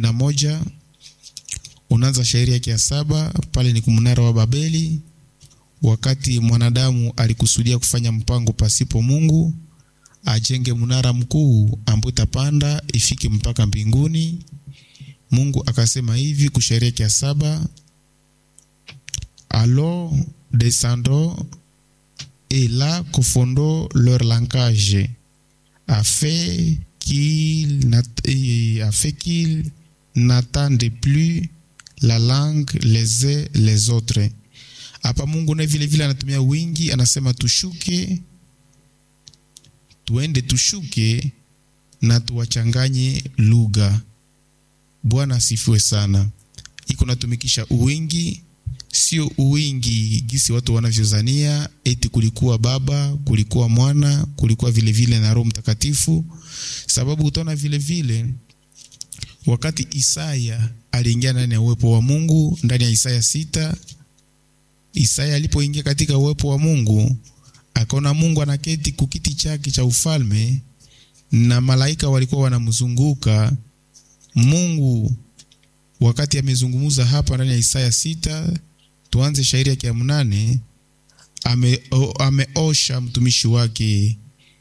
11 unaanza shairi yake ya 7. Pale ni kumnara wa Babeli, wakati mwanadamu alikusudia kufanya mpango pasipo Mungu, ajenge mnara mkuu ambao utapanda ifike mpaka mbinguni. Mungu akasema hivi kushairi yake ya 7: alors descendons et là confondons leur langage afin qu'ils n'entendent plus la langue les uns les autres. Hapa Mungu na vile vile anatumia wingi, anasema tushuke, tuende tushuke na tuwachanganye lugha. Bwana asifiwe sana. Iko natumikisha uwingi, sio uwingi gisi watu wanavyozania eti kulikuwa Baba, kulikuwa Mwana, kulikuwa vile vile na Roho Mtakatifu. Sababu utaona vile vile wakati Isaya aliingia ndani ya uwepo wa Mungu, ndani ya Isaya 6, Isaya alipoingia katika uwepo wa Mungu, akaona Mungu anaketi kukiti chake cha ufalme na malaika walikuwa wanamzunguka. Mungu wakati amezungumza hapa ndani ya Isaya 6, tuanze shairi yake ya 8, ameosha mtumishi wake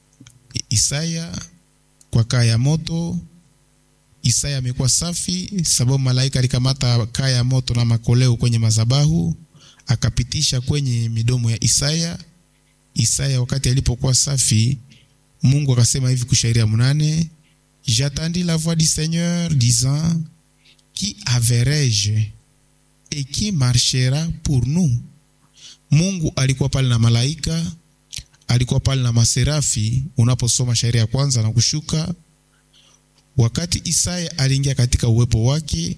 Isaya kwa kaa ya moto. Isaya amekuwa safi sababu malaika alikamata kaa ya moto na makoleo kwenye mazabahu akapitisha kwenye midomo ya Isaya. Isaya wakati alipokuwa safi, Mungu akasema hivi kushairi ya 8: j'attendis la voix du Seigneur disant, qui verrai-je et qui marchera pour nous? Mungu alikuwa pale na malaika, alikuwa pale na maserafi. Unaposoma shairi ya kwanza na kushuka, wakati Isaya aliingia katika uwepo wake,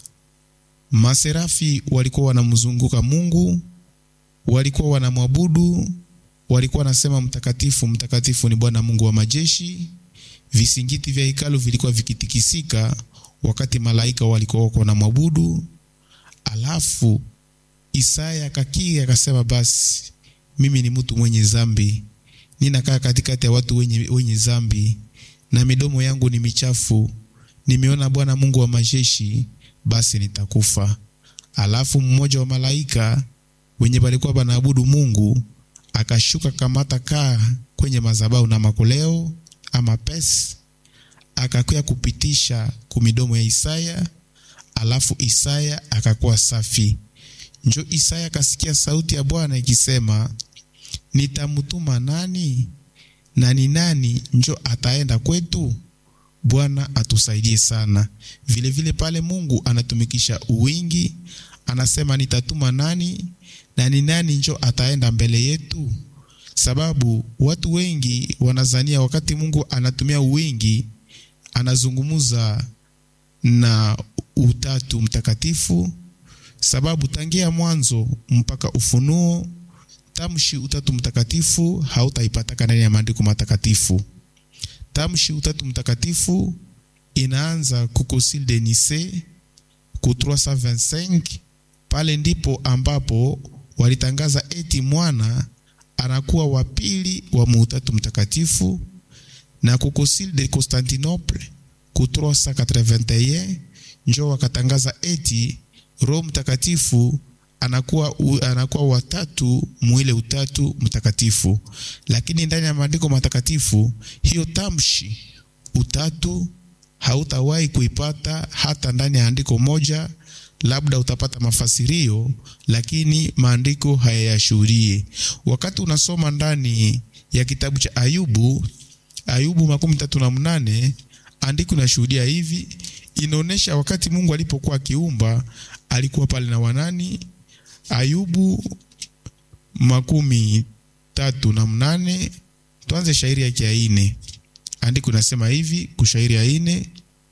maserafi walikuwa wanamzunguka Mungu, walikuwa wanamwabudu, walikuwa wanasema mtakatifu mtakatifu ni Bwana Mungu wa majeshi. Visingiti vya hekalu vilikuwa vikitikisika wakati malaika walikuwa wanamwabudu. Alafu Isaya akakia akasema, basi mimi ni mtu mwenye dhambi, ninakaa katikati ya watu wenye dhambi na midomo yangu ni michafu. Nimeona Bwana Mungu wa majeshi, basi nitakufa. Alafu mmoja wa malaika wenye walikuwa wanaabudu Mungu akashuka kamata kaa kwenye madhabahu na makoleo ama pesi, akakuya kupitisha kumidomo ya Isaya. Alafu Isaya akakuwa safi. Njo Isaya akasikia sauti ya Bwana ikisema, nitamtuma nani na ni nani njo ataenda kwetu? Bwana atusaidie sana. Vile vile pale Mungu anatumikisha uwingi, anasema nitatuma nani na ni nani njo ataenda mbele yetu. Sababu watu wengi wanazania wakati Mungu anatumia uwingi anazungumuza na utatu mtakatifu. Sababu tangia mwanzo mpaka Ufunuo, tamshi utatu mtakatifu hautaipataka ndani ya maandiko matakatifu. Tamshi utatu mtakatifu inaanza ku Concile de Nice ku 325. Pale ndipo ambapo walitangaza eti mwana anakuwa wa pili wa utatu mtakatifu, na ku Concile de Constantinople ku 381 njo wakatangaza eti Roho Mtakatifu anakuwa watatu mwile utatu mtakatifu. Lakini ndani ya maandiko matakatifu hiyo tamshi utatu hautawahi kuipata hata ndani ya andiko moja. Labda utapata mafasirio, lakini maandiko hayayashuhudie. Wakati unasoma ndani ya kitabu cha Ayubu 38, andiko linashuhudia hivi. Inaonesha wakati Mungu alipokuwa akiumba alikuwa pale na wanani. Ayubu 38, tuanze shairi yake ya 4. Andiko nasema hivi kushairi ya 4: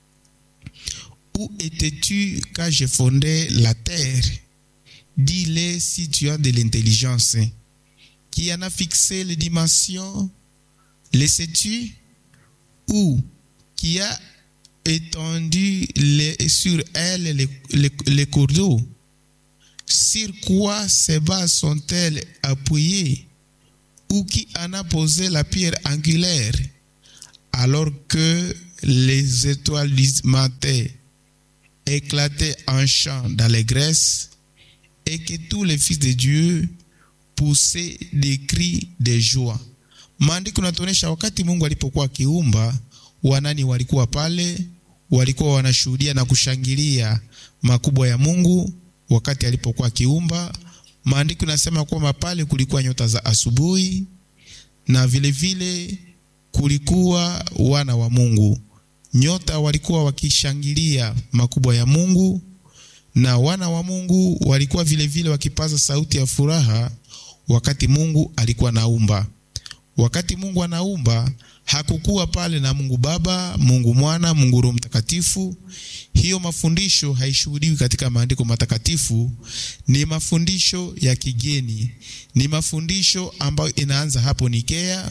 Où étais-tu quand je fondais la terre? Dis-le si tu as de l'intelligence. Qui en a fixé les dimensions? Le sais-tu? Ou qui a étendu sur elle les cours d'eau? Sur quoi ces bases sont-elles appuyées? Ou qui en a posé la pierre angulaire? Alors que les étoiles du matin éclatait en chant d'allégresse et que tous les fils de Dieu poussaient des cris de joie. Maandiko yanatuonyesha wakati Mungu alipokuwa akiumba, wanani walikuwa pale, walikuwa wanashuhudia na kushangilia makubwa ya Mungu wakati alipokuwa akiumba. Maandiko yanasema kwamba pale kulikuwa nyota za asubuhi na vile vile kulikuwa wana wa Mungu. Nyota walikuwa wakishangilia makubwa ya Mungu na wana wa Mungu walikuwa vile vile wakipaza sauti ya furaha wakati Mungu alikuwa anaumba. Wakati Mungu anaumba, hakukuwa pale na Mungu Baba, Mungu Mwana, Mungu Roho Mtakatifu. Hiyo mafundisho haishuhudiwi katika maandiko matakatifu, ni mafundisho ya kigeni. Ni mafundisho ambayo inaanza hapo Nikea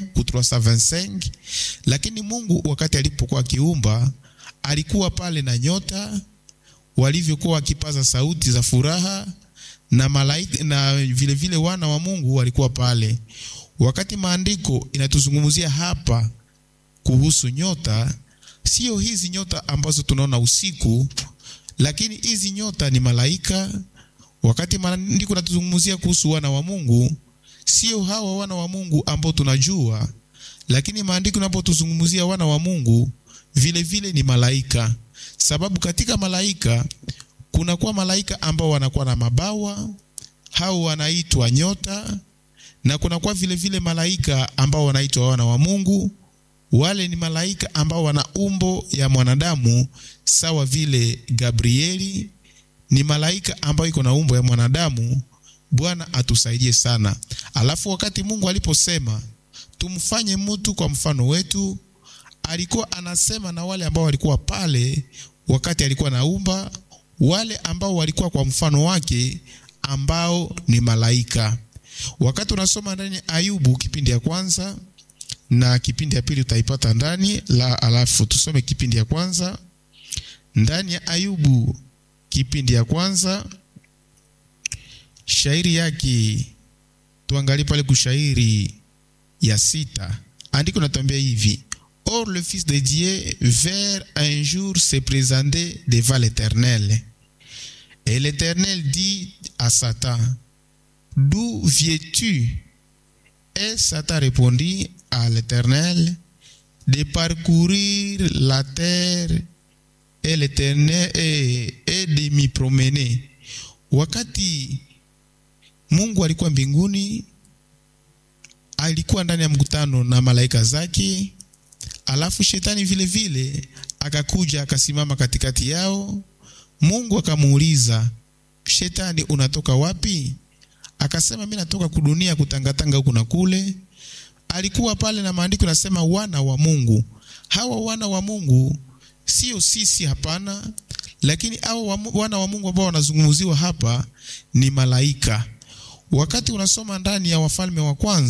325, lakini Mungu wakati alipokuwa akiumba, alikuwa pale na nyota walivyokuwa wakipaza sauti za furaha, na malaika na vile vile wana wa Mungu walikuwa pale. Wakati maandiko inatuzungumzia hapa kuhusu nyota, sio hizi nyota ambazo tunaona usiku, lakini hizi nyota ni malaika. Wakati maandiko inatuzungumzia kuhusu wana wa Mungu, sio hawa wana wa Mungu ambao tunajua, lakini maandiko yanapotuzungumzia wana wa Mungu vile vile ni malaika. Sababu katika malaika kuna kwa malaika ambao wanakuwa na mabawa, hao wanaitwa nyota, na kuna kwa vile vile malaika ambao wanaitwa wana wa Mungu. Wale ni malaika ambao wana umbo ya mwanadamu sawa vile Gabrieli ni malaika ambao iko na umbo ya mwanadamu. Bwana atusaidie sana. Alafu wakati Mungu aliposema tumfanye mtu kwa mfano wetu, alikuwa anasema na wale ambao walikuwa pale wakati alikuwa anaumba, wale ambao walikuwa kwa mfano wake ambao ni malaika. Wakati unasoma ndani ya Ayubu kipindi ya kwanza na kipindi ya pili utaipata ndani la, alafu tusome kipindi ya kwanza. Ndani ya Ayubu kipindi ya kwanza, shairi yake tuangalie pale kushairi ya 6. Andiko natambia hivi: Or le fils de Dieu vers un jour se présenter devant l'Éternel. Et l'Éternel dit à Satan: D'où viens-tu? Et Satan répondit à l'Éternel: De parcourir la terre et l'Éternel et de m'y promener. Wakati Mungu alikuwa mbinguni, alikuwa ndani ya mkutano na malaika zake. Alafu shetani vile vile akakuja akasimama katikati yao. Mungu akamuuliza, Shetani, unatoka wapi? Akasema, mimi natoka kudunia kutangatanga huku na kule. Alikuwa pale na maandiko nasema wana wa Mungu. Hawa wana wa Mungu sio sisi, hapana, lakini hao wana wa Mungu ambao wanazungumziwa hapa ni malaika. Wakati unasoma ndani ya Wafalme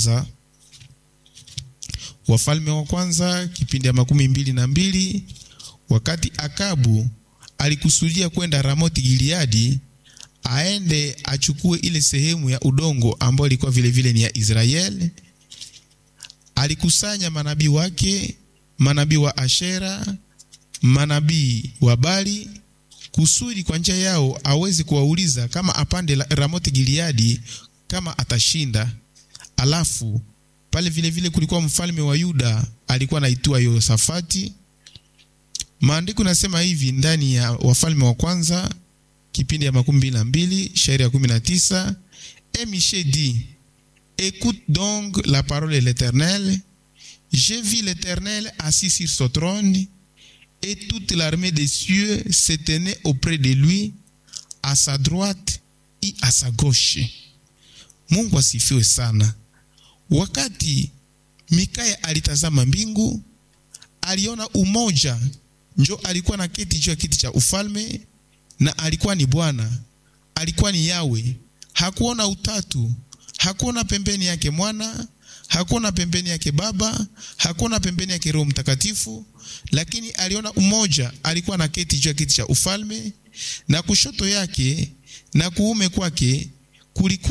wa kwanza kipindi ya 22, wakati Akabu alikusudia kwenda Ramoti Gileadi aende achukue ile sehemu ya udongo ambayo ilikuwa vile vile ni ya Israeli, alikusanya manabii wake, manabii wa Ashera, manabii wa Bali, kusudi kwa njia yao aweze kuwauliza kama apande Ramoti Gileadi kama atashinda. Alafu pale vile vile kulikuwa mfalme wa Yuda alikuwa anaitwa Yehosafati. Maandiko nasema hivi ndani ya Wafalme wa kwanza kipindi ya 22 shairi ya 19: Et Michée dit: Écoute donc la parole de l'Éternel. J'ai vu l'Éternel assis sur son trône, et toute l'armée des cieux se tenait auprès de lui, à sa droite et à sa gauche. Mungu asifiwe sana. Wakati Mikaya alitazama mbingu, aliona umoja. Njo alikuwa na kiti juu ya kiti cha ufalme, na alikuwa ni Bwana, alikuwa ni Yawe. Hakuona utatu, hakuona pembeni yake Mwana, hakuona pembeni yake Baba, hakuona pembeni yake Roho Mtakatifu, lakini aliona umoja. Alikuwa na kiti juu ya kiti cha ufalme, na kushoto yake na kuume kwake kulikuwa